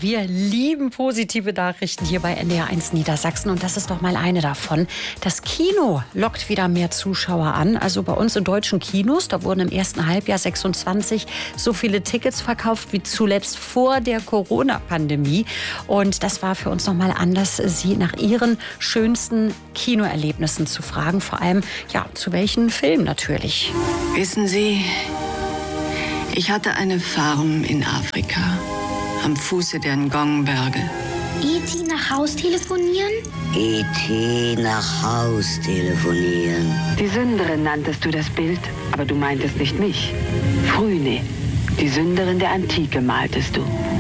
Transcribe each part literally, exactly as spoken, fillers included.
wir lieben positive Nachrichten hier bei N D R eins Niedersachsen. Und das ist doch mal eine davon. Das Kino lockt wieder mehr Zuschauer an. Also bei uns in deutschen Kinos, da wurden im ersten Halbjahr sechsundzwanzig so viele Tickets verkauft wie zuletzt vor der Corona-Pandemie. Und das war für uns noch mal Anlass, Sie nach Ihren schönsten Kinoerlebnissen zu fragen. Vor allem, ja, zu welchen Filmen natürlich. Wissen Sie, ich hatte eine Farm in Afrika, am Fuße der Ngong-Berge. E T nach Haus telefonieren? E T nach Haus telefonieren. Die Sünderin nanntest du das Bild, aber du meintest nicht mich. Phryne, die Sünderin der Antike, maltest du.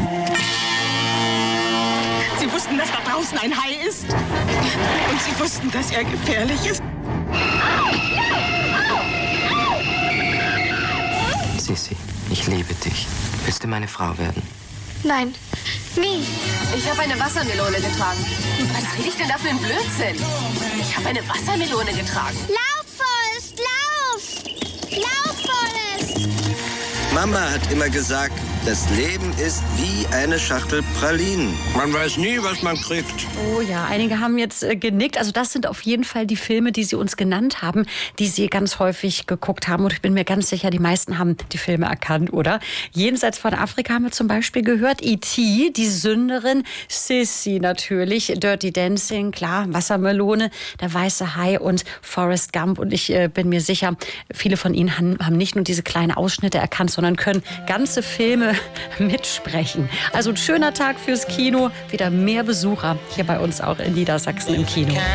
Sie wussten, dass da draußen ein Hai ist. Und sie wussten, dass er gefährlich ist. Sissi, ich liebe dich. Willst du meine Frau werden? Nein, nie. Ich habe eine Wassermelone getragen. Was rede ich denn da für ein Blödsinn? Ich habe eine Wassermelone getragen. Lauf, Forrest, lauf! Lauf, Forrest! Mama hat immer gesagt, das Leben ist wie eine Schachtel Pralinen. Man weiß nie, was man kriegt. Oh ja, einige haben jetzt äh, genickt. Also das sind auf jeden Fall die Filme, die Sie uns genannt haben, die Sie ganz häufig geguckt haben. Und ich bin mir ganz sicher, die meisten haben die Filme erkannt, oder? Jenseits von Afrika haben wir zum Beispiel gehört E T, die Sünderin, Sissi natürlich, Dirty Dancing, klar, Wassermelone, der weiße Hai und Forrest Gump. Und ich äh, bin mir sicher, viele von Ihnen haben, haben nicht nur diese kleinen Ausschnitte erkannt, sondern können ganze Filme mitsprechen. Also ein schöner Tag fürs Kino. Wieder mehr Besucher hier bei uns auch in Niedersachsen im Kino.